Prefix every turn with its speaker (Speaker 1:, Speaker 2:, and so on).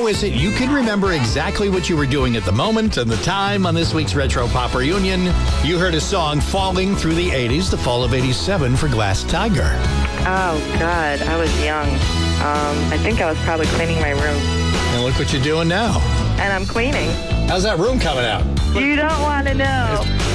Speaker 1: How is it you can remember exactly what you were doing at the moment and the time on this week's Retro Pop Reunion? You heard a song falling through the 80s, the fall of 87 for Glass Tiger.
Speaker 2: Oh, God, I was young. I think I was probably cleaning my room.
Speaker 1: And look what you're doing now.
Speaker 2: And I'm cleaning.
Speaker 1: How's that room coming out?
Speaker 2: You don't want to know.